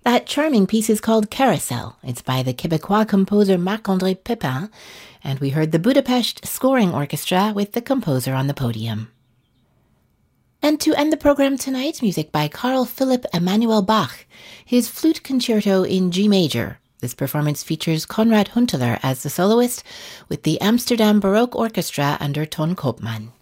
That charming piece is called Carousel. It's by the Québécois composer Marc-André Pépin, and we heard the Budapest Scoring Orchestra with the composer on the podium. And to end the program tonight, music by Carl Philipp Emanuel Bach, his flute concerto in G major. This performance features Konrad Huntelaar as the soloist with the Amsterdam Baroque Orchestra under Ton Koopman.